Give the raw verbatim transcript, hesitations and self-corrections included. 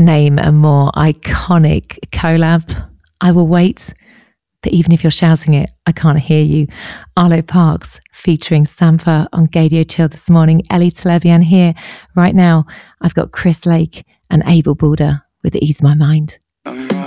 name a more iconic collab? I Will Wait. But even if you're shouting it, I can't hear you. Arlo Parks featuring Sampha on Gadio Chill this morning. Ellie Televian here. Right now, I've got Chris Lake and Abel Builder with Ease My Mind. I'm